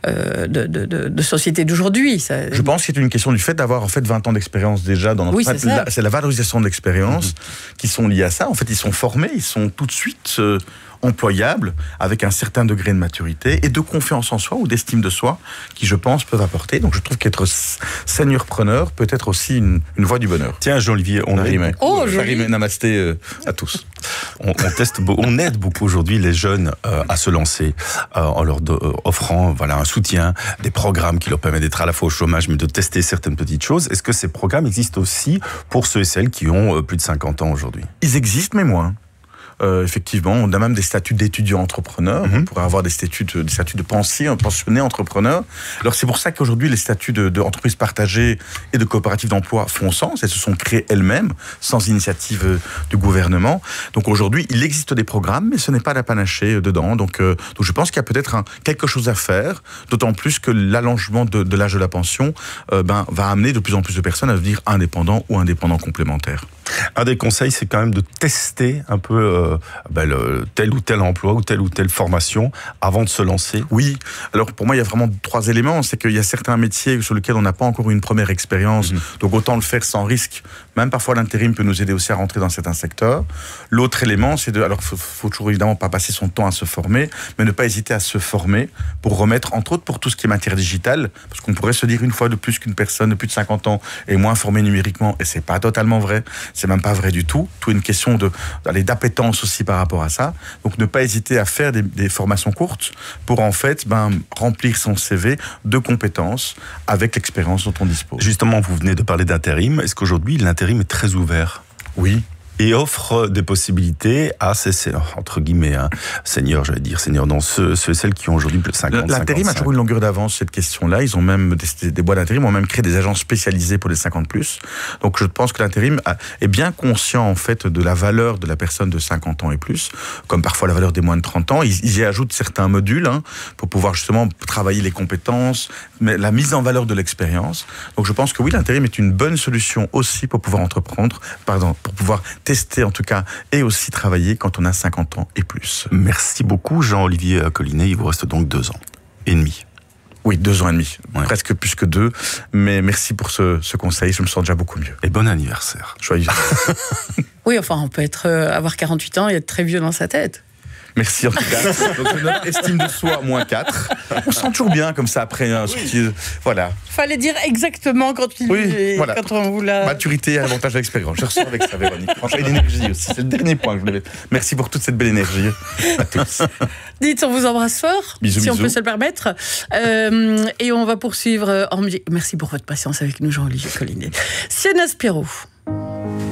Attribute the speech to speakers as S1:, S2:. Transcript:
S1: de société d'aujourd'hui. Ça...
S2: Je pense que c'est une question du fait d'avoir en fait 20 ans d'expérience déjà dans notre c'est la valorisation de l'expérience qui sont liées à ça. En fait, ils sont formés, ils sont tout de suite employables avec un certain degré de maturité et de confiance en soi ou d'estime de soi qui, je pense, peuvent apporter. Donc, je trouve qu'être seniorpreneur peut être aussi une voie du bonheur.
S3: Tiens, Jean-Olivier, on
S2: aide namasté à tous.
S3: On aide beaucoup aujourd'hui les jeunes à se lancer en leur offrant un soutien, des programmes qui leur permettent d'être à la fois au chômage mais de tester certaines petites choses. Est-ce que ces programmes existent aussi pour ceux et celles qui ont plus de 50 ans aujourd'hui?
S2: Ils existent, mais moins. Effectivement, on a même des statuts d'étudiants entrepreneurs. On pourrait avoir des statuts de pensionnés entrepreneurs. Alors c'est pour ça qu'aujourd'hui les statuts d'entreprise partagée et de coopérative d'emploi font sens. Elles se sont créées elles-mêmes sans initiative du gouvernement. Donc aujourd'hui, il existe des programmes, mais ce n'est pas la panachée dedans. Donc je pense qu'il y a peut-être quelque chose à faire. D'autant plus que l'allongement de l'âge de la pension va amener de plus en plus de personnes à devenir indépendants ou indépendants complémentaires.
S3: Un des conseils, c'est quand même de tester un peu tel ou tel emploi ou telle formation avant de se lancer.
S2: Oui, alors pour moi, il y a vraiment 3 éléments. C'est qu'il y a certains métiers sur lesquels on n'a pas encore une première expérience, donc autant le faire sans risque. Même parfois, l'intérim peut nous aider aussi à rentrer dans certains secteurs. L'autre élément, c'est alors faut toujours évidemment pas passer son temps à se former, mais ne pas hésiter à se former pour remettre, entre autres, pour tout ce qui est matière digitale, parce qu'on pourrait se dire une fois de plus qu'une personne de plus de 50 ans est moins formée numériquement, et c'est pas totalement vrai. C'est même pas vrai du tout. Tout une question d'appétence aussi par rapport à ça. Donc ne pas hésiter à faire des formations courtes pour en fait remplir son CV de compétences avec l'expérience dont on dispose.
S3: Justement, vous venez de parler d'intérim. Est-ce qu'aujourd'hui l'intérim est très ouvert?
S2: Oui.
S3: Et offre des possibilités à ces, entre guillemets, seniors, ceux et celles qui ont aujourd'hui plus de 50 ans.
S2: L'intérim a toujours une longueur d'avance, cette question-là. Ils ont même, des boîtes d'intérim ont même créé des agences spécialisées pour les 50+. Donc je pense que l'intérim est bien conscient, en fait, de la valeur de la personne de 50 ans et plus, comme parfois la valeur des moins de 30 ans. Ils y ajoutent certains modules, pour pouvoir justement travailler les compétences, mais la mise en valeur de l'expérience. Donc je pense que oui, l'intérim est une bonne solution aussi pour pouvoir pour pouvoir tester en tout cas, et aussi travailler quand on a 50 ans et plus.
S3: Merci beaucoup Jean-Olivier Collinet, il vous reste donc 2 ans et demi.
S2: Oui, 2 ans et demi, presque plus que 2, mais merci pour ce conseil, je me sens déjà beaucoup mieux.
S3: Et bon anniversaire.
S2: Joyeux.
S1: Oui, enfin on peut avoir 48 ans et être très vieux dans sa tête.
S2: Merci en tout cas. Donc notre estime de soi, -4. On se sent toujours bien comme ça après. Voilà.
S1: Fallait dire exactement quand on vous l'a...
S2: Maturité et avantage de l'expérience. Je ressens avec ça, Véronique. Franchement, et l'énergie aussi. C'est le dernier point que je voulais mettre. Merci pour toute cette belle énergie à tous.
S1: Dites, on vous embrasse fort,
S2: bisous,
S1: on peut se le permettre. Et on va poursuivre en musique. Merci pour votre patience avec nous, Jean-Olivier Collinet. Sienna Spiro.